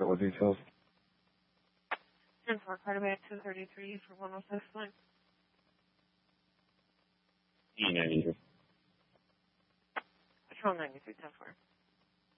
what details? 10-4, Carter 233 for 106 line. E92. Patrol 93, 10-4.